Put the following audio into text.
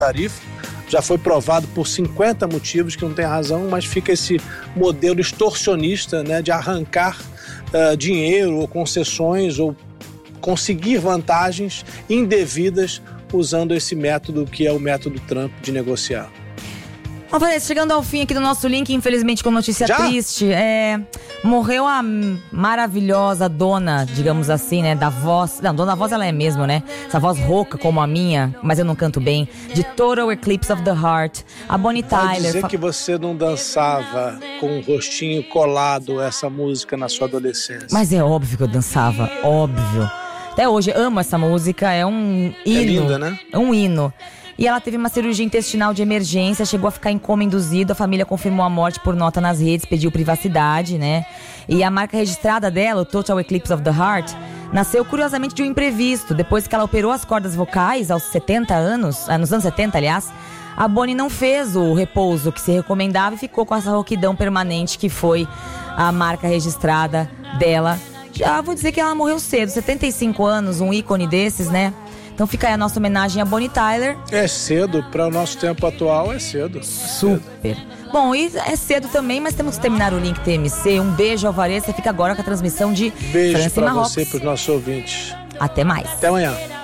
tarifa. Já foi provado por 50 motivos que não tem razão, mas fica esse modelo extorsionista, né, de arrancar dinheiro ou concessões ou conseguir vantagens indevidas usando esse método que é o método Trump de negociar. Vanessa, chegando ao fim aqui do nosso link, infelizmente com notícia triste, morreu a maravilhosa dona, digamos assim, né, da voz, não, dona voz ela é mesmo, né, essa voz rouca como a minha, mas eu não canto bem, de Total Eclipse of the Heart, a Bonnie Tyler. Pode dizer que você não dançava com o rostinho colado essa música na sua adolescência. Mas é óbvio que eu dançava, óbvio. Até hoje, amo essa música, é um hino. É linda, né? É um hino. E ela teve uma cirurgia intestinal de emergência, chegou a ficar em coma induzido, a família confirmou a morte por nota nas redes, pediu privacidade, né? E a marca registrada dela, o Total Eclipse of the Heart, nasceu curiosamente de um imprevisto. Depois que ela operou as cordas vocais aos 70 anos, nos anos 70, aliás, a Bonnie não fez o repouso que se recomendava e ficou com essa rouquidão permanente que foi a marca registrada dela. Já vou dizer que ela morreu cedo, 75 anos, um ícone desses, né? Então fica aí a nossa homenagem a Bonnie Tyler. É cedo, para o nosso tempo atual é cedo. Super. Bom, e é cedo também, mas temos que terminar o link TMC. Um beijo, Alvarez. Você fica agora com a transmissão de Beijo França e para Marrocos. você e para os nossos ouvintes. Até mais. Até amanhã.